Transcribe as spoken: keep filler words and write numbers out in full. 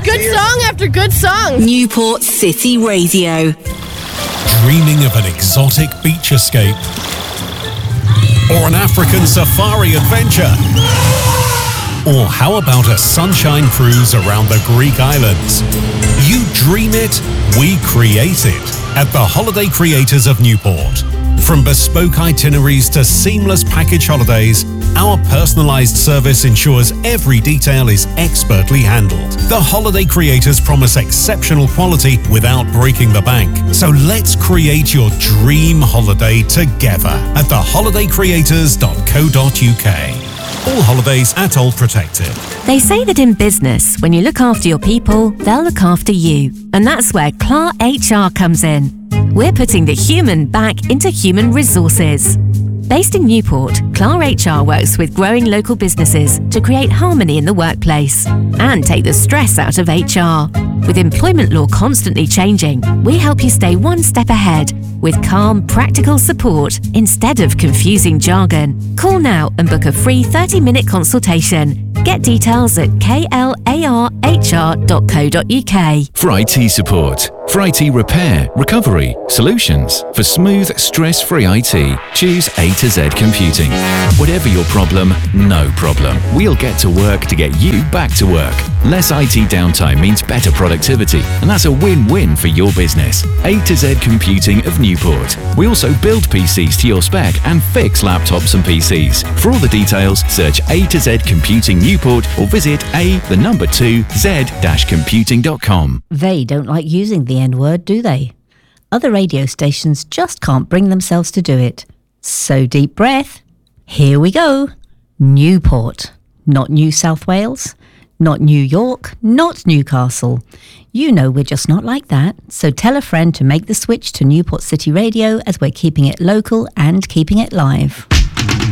good song after good song. Newport City Radio. Dreaming of an exotic beach escape? Or an African safari adventure? Or how about a sunshine cruise around the Greek islands? You dream it, we create it at the Holiday Creators of Newport. From bespoke itineraries to seamless package holidays, our personalised service ensures every detail is expertly handled. The Holiday Creators promise exceptional quality without breaking the bank. So let's create your dream holiday together at the holiday creators dot co dot uk. All holidays at all protected. They say that in business, when you look after your people, they'll look after you. And that's where C L A R H R comes in. We're putting the human back into human resources. Based in Newport, C L A R H R works with growing local businesses to create harmony in the workplace and take the stress out of H R. With employment law constantly changing, we help you stay one step ahead with calm, practical support instead of confusing jargon. Call now and book a free thirty-minute consultation. Get details at k l a r h r dot co dot uk. For I T support, for I T repair, recovery, solutions, for smooth, stress-free I T, choose A to Z Computing. Whatever your problem, no problem. We'll get to work to get you back to work. Less I T downtime means better productivity, and that's a win-win for your business. A to Z Computing of Newport. We also build P Cs to your spec and fix laptops and P Cs. For all the details, search A to Z Computing Newport or visit a the number two z dash computing dot com. They don't like using the N-word, do they? Other radio stations just can't bring themselves to do it. So deep breath. Here we go. Newport. Not New South Wales. Not New York. Not Newcastle. You know we're just not like that. So tell a friend to make the switch to Newport City Radio, as we're keeping it local and keeping it live.